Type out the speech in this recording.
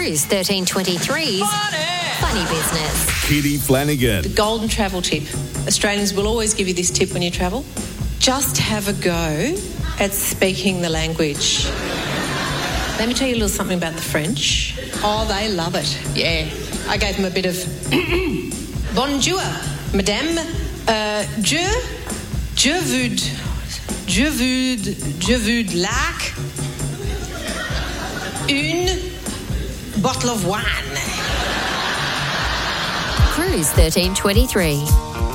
Cruise 1323's Funny Business. Kitty Flanagan. The golden travel tip. Australians will always give you this tip when you travel. Just have a go at speaking the language. Let me tell you a little something about the French. Oh, they love it. Yeah. I gave them a bit of bonjour, madame. Je veux lac une bottle of wine. Cruise 1323.